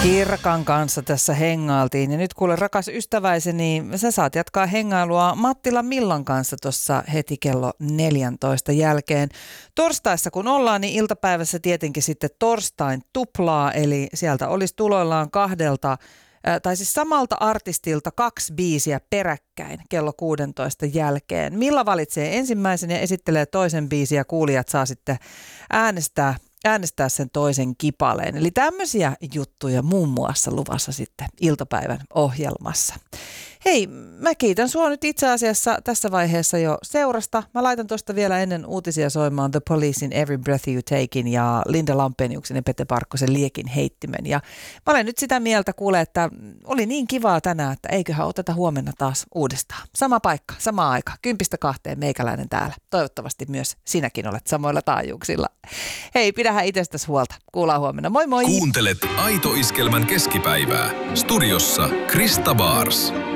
Kirkan kanssa tässä hengailtiin ja nyt kuule rakas ystäväiseni, sä saat jatkaa hengailua Mattila Millan kanssa tuossa heti kello 14 jälkeen. Torstaissa kun ollaan, niin iltapäivässä tietenkin sitten torstain tuplaa, eli sieltä olisi tuloillaan samalta artistilta 2 biisiä peräkkäin kello 16 jälkeen. Milla valitsee ensimmäisen ja esittelee toisen biisin ja kuulijat saa sitten äänestää sen toisen kipaleen. Eli tämmöisiä juttuja muun muassa luvassa sitten iltapäivän ohjelmassa. Hei, mä kiitän sua nyt itse asiassa tässä vaiheessa jo seurasta. Mä laitan tuosta vielä ennen uutisia soimaan The Policein Every Breath You Takein ja Linda Lampeniuksen ja Pete Parkkosen Liekin heittimen. Ja mä olen nyt sitä mieltä kuule, että oli niin kivaa tänään, että eiköhän oteta huomenna taas uudestaan. Sama paikka, sama aika, 10-2 meikäläinen täällä. Toivottavasti myös sinäkin olet samoilla taajuuksilla. Hei, pidähän itsestäsi huolta. Kuullaan huomenna. Moi moi! Kuuntelet Aito Iskelmän keskipäivää. Studiossa Krista Baars.